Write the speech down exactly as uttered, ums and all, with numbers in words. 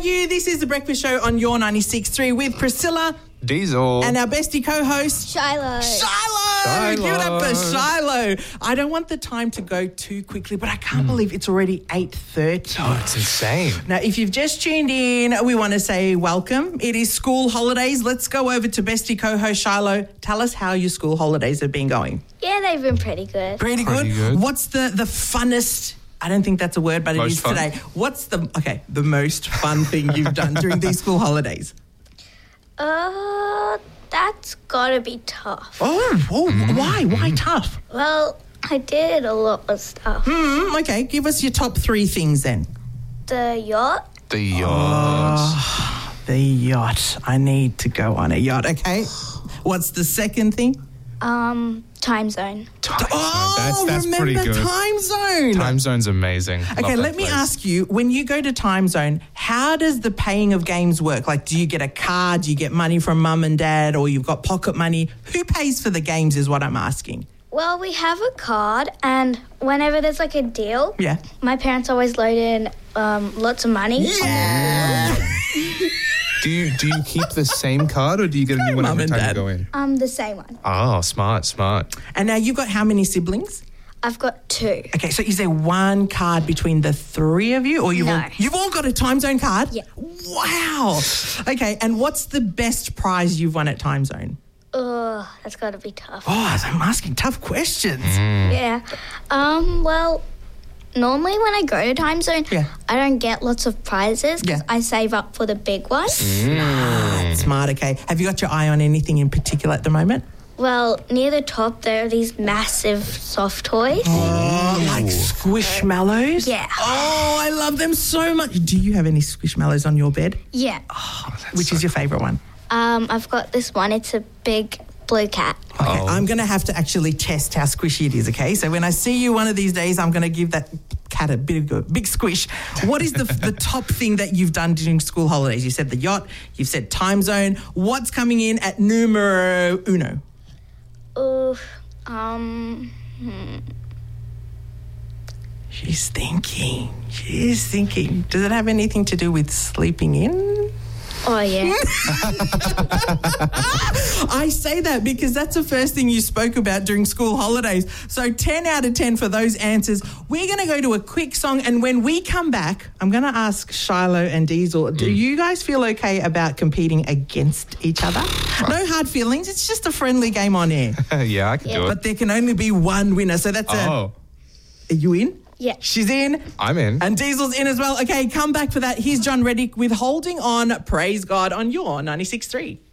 you? This is The Breakfast Show on Your ninety-six point three with Priscilla. Diesel. And our bestie co-host... Shiloh. Shiloh! Shiloh. Give it up for Shiloh. I don't want the time to go too quickly, but I can't mm. believe it's already eight thirty. Oh, it's insane. Now, if you've just tuned in, we want to say welcome. It is school holidays. Let's go over to bestie co-host Shiloh. Tell us how your school holidays have been going. Yeah, they've been pretty good. Pretty good? Pretty good. What's the, the funnest... I don't think that's a word, but most it is fun. today. What's the... Okay, the most fun thing you've done during these school holidays? Uh... That's gotta be tough. Oh, oh mm. why? Why tough? Well, I did a lot of stuff. Mm, okay, give us your top three things then. The yacht. The yacht. Oh, the yacht. I need to go on a yacht, okay? What's the second thing? Um, time zone. Time oh, zone. That's, that's remember pretty good. time zone. Time zone's amazing. Okay, let me place. ask you, when you go to time zone, how does the paying of games work? Like, do you get a card, do you get money from mum and dad, or you've got pocket money? Who pays for the games is what I'm asking. Well, we have a card, and whenever there's like a deal, yeah, my parents always load in um, lots of money. Yeah! Do you do you keep the same card or do you get a new one Mum every and time Dad. you go in? Um, the same one. Oh, smart, smart. And now you've got how many siblings? I've got two. Okay, so is there one card between the three of you? Or you've, No. all, you've all got a time zone card? Yeah. Wow. Okay, and what's the best prize you've won at time zone? Ugh, that's gotta be tough. Oh, I'm asking tough questions. Mm. Yeah. Um, well, normally when I go to time zone, Yeah. I don't get lots of prizes because Yeah. I save up for the big one. Smart, smart, okay. Have you got your eye on anything in particular at the moment? Well, near the top there are these massive soft toys. Oh, like Squishmallows? Yeah. Oh, I love them so much. Do you have any Squishmallows on your bed? Yeah. Which so is your favourite one? Um, I've got this one. It's a big blue cat. Okay, Oh. I'm going to have to actually test how squishy it is, okay? So when I see you one of these days, I'm going to give that cat a big, a big squish. What is the the top thing that you've done during school holidays? You said the yacht, you've said time zone. What's coming in at numero uno? Ooh, um, hmm. She's thinking. She's thinking. Does it have anything to do with sleeping in? Oh, yeah. I say that because that's the first thing you spoke about during school holidays. So ten out of ten for those answers. We're going to go to a quick song, and when we come back, I'm going to ask Shiloh and Diesel, do you guys feel okay about competing against each other? No hard feelings. It's just a friendly game on air. yeah, I can Yeah. do it. But there can only be one winner. So that's a... Oh, Are you in? Yeah. She's in. I'm in. And Diesel's in as well. Okay, come back for that. Here's John Reddick with Holding On. Praise God on your ninety-six point three.